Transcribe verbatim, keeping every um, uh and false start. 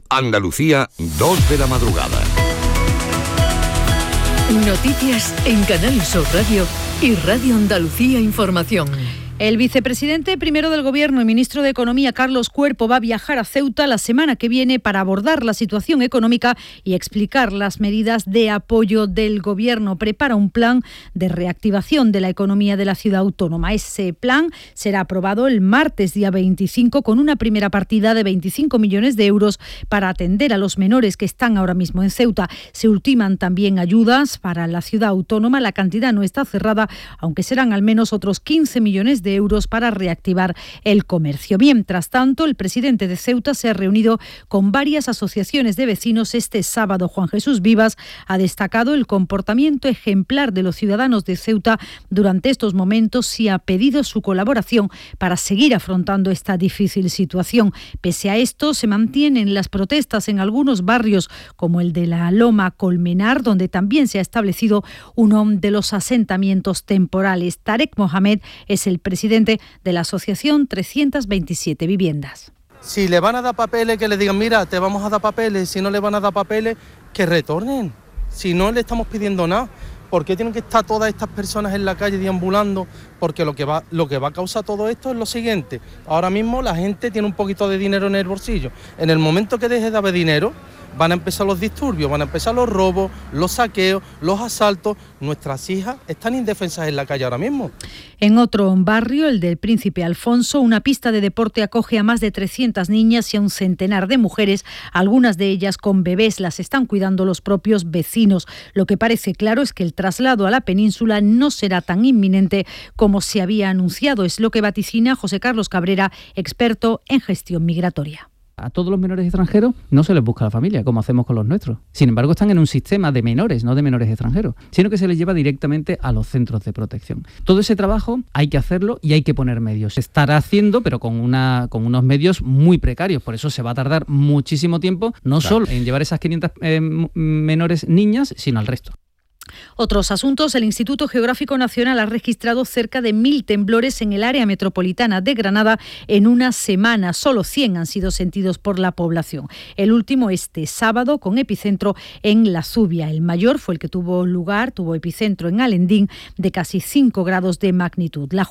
Andalucía, dos de la madrugada. Noticias en Canal Sur Radio y Radio Andalucía Información. El vicepresidente primero del Gobierno y ministro de Economía, Carlos Cuerpo, va a viajar a Ceuta la semana que viene para abordar la situación económica y explicar las medidas de apoyo del Gobierno. Prepara un plan de reactivación de la economía de la ciudad autónoma. Ese plan será aprobado el martes, día veinticinco, con una primera partida de veinticinco millones de euros para atender a los menores que están ahora mismo en Ceuta. Se ultiman también ayudas para la ciudad autónoma. La cantidad no está cerrada, aunque serán al menos otros quince millones de euros para reactivar el comercio. Mientras tanto, el presidente de Ceuta se ha reunido con varias asociaciones de vecinos este sábado. Juan Jesús Vivas ha destacado el comportamiento ejemplar de los ciudadanos de Ceuta durante estos momentos y ha pedido su colaboración para seguir afrontando esta difícil situación. Pese a esto, se mantienen las protestas en algunos barrios, como el de la Loma Colmenar, donde también se ha establecido uno de los asentamientos temporales. Tarek Mohamed es el presidente de la asociación trescientas veintisiete Viviendas. Si le van a dar papeles, que le digan, mira, te vamos a dar papeles. Si no le van a dar papeles, que retornen. Si no le estamos pidiendo nada, ¿por qué tienen que estar todas estas personas en la calle deambulando? Porque lo que va, lo que va a causar todo esto es lo siguiente. Ahora mismo la gente tiene un poquito de dinero en el bolsillo. En el momento que deje de haber dinero, van a empezar los disturbios, van a empezar los robos, los saqueos, los asaltos. Nuestras hijas están indefensas en la calle ahora mismo. En otro barrio, el del Príncipe Alfonso, una pista de deporte acoge a más de trescientas niñas y a un centenar de mujeres, algunas de ellas con bebés. Las están cuidando los propios vecinos. Lo que parece claro es que el traslado a la península no será tan inminente como se había anunciado. Es lo que vaticina José Carlos Cabrera, experto en gestión migratoria. A todos los menores extranjeros no se les busca la familia, como hacemos con los nuestros. Sin embargo, están en un sistema de menores, no de menores extranjeros, sino que se les lleva directamente a los centros de protección. Todo ese trabajo hay que hacerlo y hay que poner medios. Se estará haciendo, pero con, una, con unos medios muy precarios. Por eso se va a tardar muchísimo tiempo, no claro. solo en llevar esas quinientas eh, menores niñas, sino al resto. Otros asuntos. El Instituto Geográfico Nacional ha registrado cerca de mil temblores en el área metropolitana de Granada en una semana. Solo cien han sido sentidos por la población. El último este sábado, con epicentro en La Zubia. El mayor fue el que tuvo lugar, tuvo epicentro en Alendín, de casi cinco grados de magnitud. La